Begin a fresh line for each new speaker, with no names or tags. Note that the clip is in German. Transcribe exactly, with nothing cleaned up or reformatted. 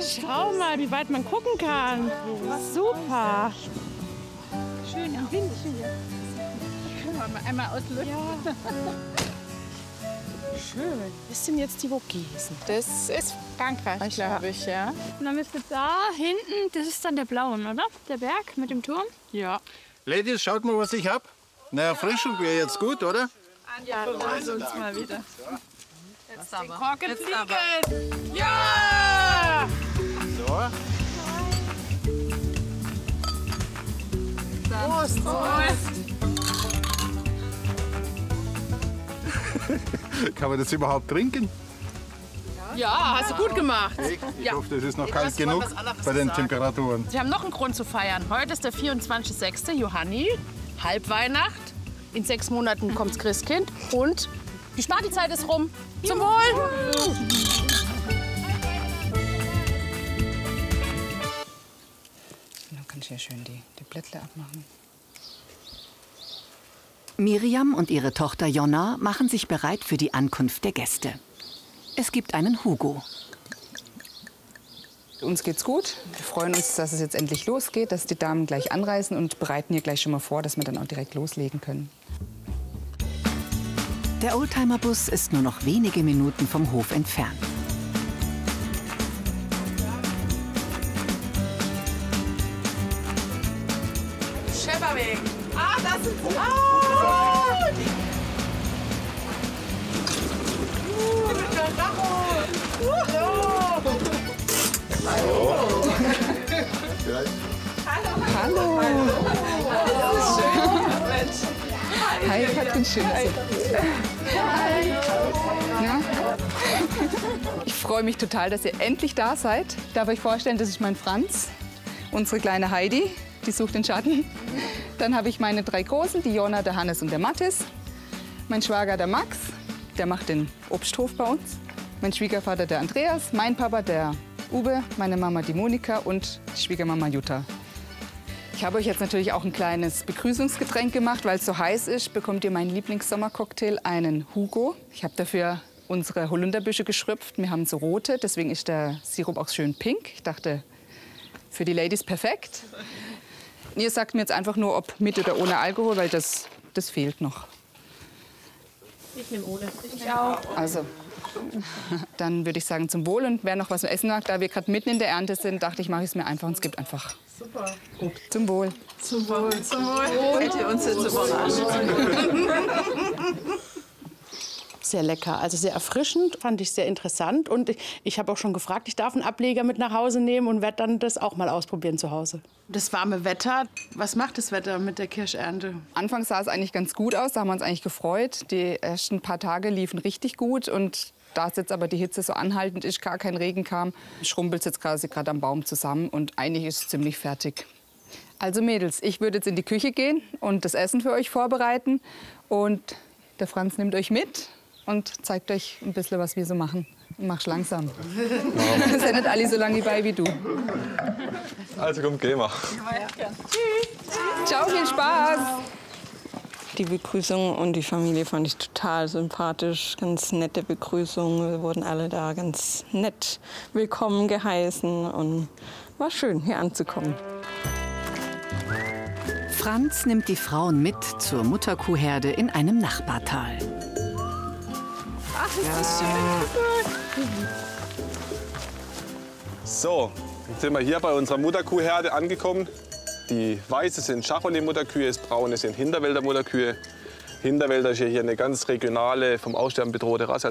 Schau mal, wie weit man gucken kann. Super.
Schön im Wind hier. Können wir mal einmal auslüften?
Ja. Schön. Was sind jetzt die Vogesen?
Das ist Frankreich, glaube ich, ja.
Und dann bist du da hinten, das ist dann der Blauen, oder? Der Berg mit dem Turm?
Ja.
Ladies, schaut mal, was ich hab. Eine Erfrischung wäre jetzt gut, oder?
Ja, lass uns mal wieder.
Jetzt aber. Korken
Jetzt
fliegen. Ja!
So.
Prost! Prost!
Kann man das überhaupt trinken?
Ja, hast du gut gemacht.
Ich
Ja.
hoffe, das ist noch
Ich
kalt
weiß, wir wollen
genug
was anderes
bei den
sagen.
Temperaturen.
Sie haben noch einen Grund zu feiern. Heute ist der vierundzwanzigste sechste Johanni, Halbweihnacht. In sechs Monaten kommt's Christkind und die Spartyzeit ist rum. Zum Wohl!
Dann kann ich ja schön die, die Blättle abmachen.
Miriam und ihre Tochter Jonna machen sich bereit für die Ankunft der Gäste. Es gibt einen Hugo.
Uns geht's gut. Wir freuen uns, dass es jetzt endlich losgeht, dass die Damen gleich anreisen und bereiten hier gleich schon mal vor, dass wir dann auch direkt loslegen können.
Der Oldtimer-Bus ist nur noch wenige Minuten vom Hof entfernt.
Schepperweg. Ah, das ist... Ah! Uh, mit der Rache. Hallo.
Hallo! Hi, Katrin, schön, dass ihr... Ja? Ich freue mich total, dass ihr endlich da seid. Ich darf euch vorstellen, das ist mein Franz, unsere kleine Heidi, die sucht den Schatten. Dann habe ich meine drei Großen, die Jonna, der Hannes und der Mathis. Mein Schwager, der Max, der macht den Obsthof bei uns. Mein Schwiegervater, der Andreas, mein Papa, der Uwe, meine Mama, die Monika und die Schwiegermama Jutta. Ich habe euch jetzt natürlich auch ein kleines Begrüßungsgetränk gemacht, weil es so heiß ist, bekommt ihr meinen Lieblingssommercocktail, einen Hugo. Ich habe dafür unsere Holunderbüsche geschrüpft. Wir haben so rote, deswegen ist der Sirup auch schön pink. Ich dachte, für die Ladies perfekt. Und ihr sagt mir jetzt einfach nur, ob mit oder ohne Alkohol, weil das, das fehlt noch.
Ich nehme ohne. Ich auch.
Also, dann würde ich sagen zum Wohl. Und wer noch was zu essen mag, da wir gerade mitten in der Ernte sind, dachte ich, mache ich es mir einfach und es gibt einfach.
Super.
Zum Wohl.
Zum Wohl. Zum Wohl. Hätte uns jetzt überrascht. Sehr lecker, also sehr erfrischend, fand ich sehr interessant. Und ich, ich habe auch schon gefragt, ich darf einen Ableger mit nach Hause nehmen und werde dann das auch mal ausprobieren zu Hause. Das warme Wetter, was macht das Wetter mit der Kirschernte?
Anfangs sah es eigentlich ganz gut aus, da haben wir uns eigentlich gefreut. Die ersten paar Tage liefen richtig gut und da es jetzt aber die Hitze so anhaltend ist, gar kein Regen kam, schrumpelt es jetzt quasi gerade am Baum zusammen und eigentlich ist es ziemlich fertig. Also Mädels, ich würde jetzt in die Küche gehen und das Essen für euch vorbereiten und der Franz nimmt euch mit und zeigt euch ein bisschen, was wir so machen. Und mach's langsam. Wir sind nicht alle so lange bei wie du.
Also komm, gehen wir.
Ciao, viel Spaß!
Die Begrüßung und die Familie fand ich total sympathisch. Ganz nette Begrüßung. Wir wurden alle da ganz nett willkommen geheißen. Und war schön, hier anzukommen.
Franz nimmt die Frauen mit zur Mutterkuhherde in einem Nachbartal.
Ach, ist das schön.
So, jetzt sind wir hier bei unserer Mutterkuhherde angekommen. Die Weiße sind Charolais-Mutterkühe, das Braune sind Hinterwälder-Mutterkühe. Hinterwälder ist ja hier eine ganz regionale, vom Aussterben bedrohte Rasse.